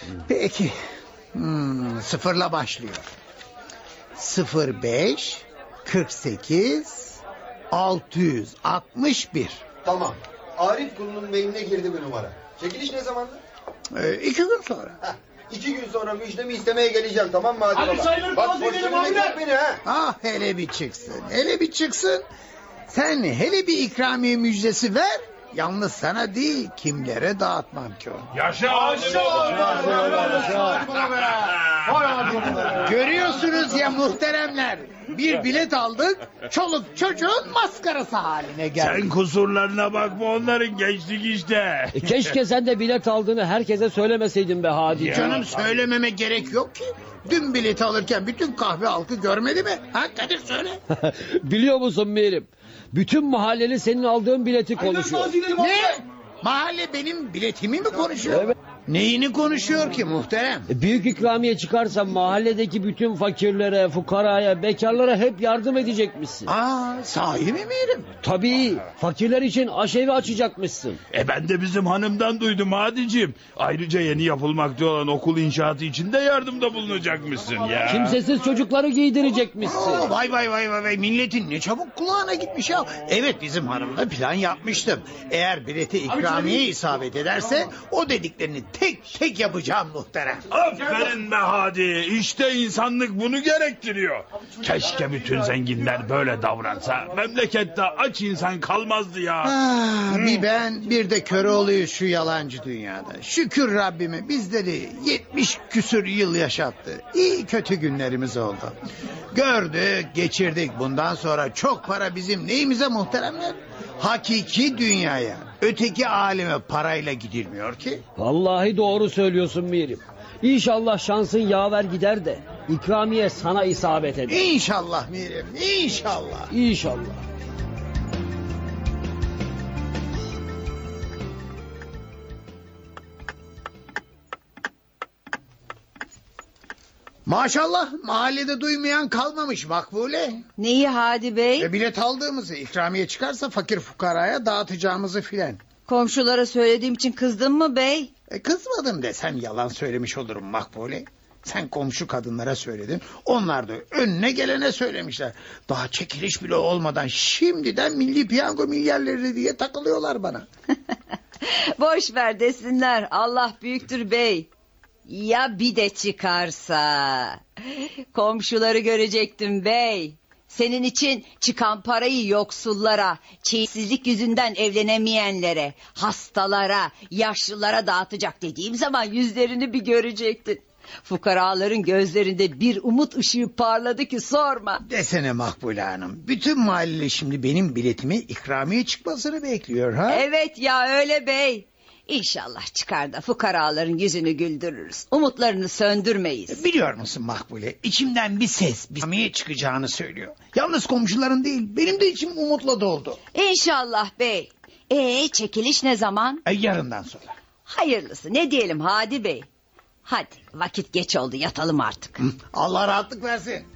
Peki. Sıfırla başlıyor. 05 48 661. Tamam. Arif Kulu'nun beynine girdi bu numara. Çekiliş ne zamandı? 2 gün sonra. 2 gün sonra müjdemi istemeye geleceğim, tamam mı Hadi Hadi Baba? sayıları Bak taze edelim boşuna abiler. beklet beni ha. Ah hele bir çıksın. Hele bir çıksın. Sen hele bir ikramiye müjdesi ver. Yalnız sana değil, kimlere dağıtmam ki onu. Yaşa. Görüyorsunuz ya muhteremler. Bir bilet aldık. Çoluk çocuğun maskarası haline geldi. Sen kusurlarına bakma, onların gençlik işte. Keşke sen de bilet aldığını herkese söylemeseydin be Hadi. Canım söylememe gerek yok ki. Dün bileti alırken bütün kahve halkı görmedi mi? Ha Kadir söyle. Biliyor musun Mirim? Bütün mahallenin senin aldığın bileti konuşuyor. Ne? Mahalle benim biletimi mi konuşuyor? Evet. Neyini konuşuyor ki muhterem? Büyük ikramiye çıkarsa mahalledeki bütün fakirlere, fukaraya, bekarlara hep yardım edecekmişsin. Sahi mi Mirim? Tabii, fakirler için aşevi açacakmışsın. Ben de bizim hanımdan duydum Hadiciğim. Ayrıca yeni yapılmakta olan okul inşaatı için de yardımda bulunacakmışsın ya. Kimsesiz çocukları giydirecekmişsin. Vay milletin ne çabuk kulağına gitmiş ya. Evet bizim hanımla plan yapmıştım. Eğer bilete ikramiye isabet ederse o dediklerini tek tek yapacağım muhterem. Aferin be Hadi. İşte insanlık bunu gerektiriyor. Keşke bütün zenginler böyle davransa. Memlekette aç insan kalmazdı ya. Bir ben bir de Köroğlu'yu şu yalancı dünyada. Şükür Rabbime bizleri 70 küsür yıl yaşattı. İyi kötü günlerimiz oldu. Gördük, geçirdik. Bundan sonra çok para bizim neyimize muhteremler? Hakiki dünyaya, öteki aleme parayla gidilmiyor ki. Vallahi doğru söylüyorsun Mirim. İnşallah şansın yaver gider de ikramiye sana isabet eder. İnşallah Mirim, inşallah. İnşallah. Maşallah mahallede duymayan kalmamış Makbule. Neyi Hadi Bey? Bilet aldığımızı, ikramiye çıkarsa fakir fukaraya dağıtacağımızı filan. Komşulara söylediğim için kızdın mı bey? Kızmadım desem yalan söylemiş olurum Makbule. Sen komşu kadınlara söyledin. Onlar da önüne gelene söylemişler. Daha çekiliş bile olmadan şimdiden milli piyango milyarları diye takılıyorlar bana. Boş ver desinler. Allah büyüktür bey. Ya bir de çıkarsa? Komşuları görecektim bey. Senin için çıkan parayı yoksullara, çeyizsizlik yüzünden evlenemeyenlere, hastalara, yaşlılara dağıtacak dediğim zaman yüzlerini bir görecektin. Fukaraların gözlerinde bir umut ışığı parladı ki sorma. Desene Makbule Hanım. Bütün mahalle şimdi benim biletimi ikramiye çıkmasını bekliyor ha? Evet ya öyle bey. İnşallah çıkar da fukaraların yüzünü güldürürüz. Umutlarını söndürmeyiz. Biliyor musun Makbule? İçimden bir ses ikramiye çıkacağını söylüyor. Yalnız komşuların değil, benim de içim umutla doldu. İnşallah bey. Çekiliş ne zaman? Yarından sonra. Hayırlısı ne diyelim Hadi Bey. Hadi vakit geç oldu yatalım artık. Allah rahatlık versin.